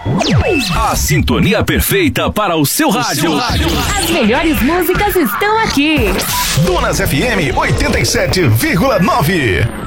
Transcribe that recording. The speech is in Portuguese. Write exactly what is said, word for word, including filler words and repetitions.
A sintonia perfeita para o seu rádio. O seu rádio. As melhores músicas estão aqui. Donas F M oitenta e sete vírgula nove.